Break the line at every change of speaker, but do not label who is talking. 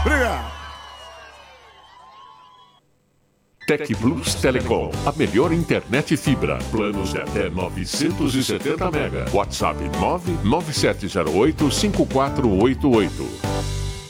Obrigado.
Tec Plus Telecom, a melhor internet fibra. Planos de até 970 MB. WhatsApp 99708-5488.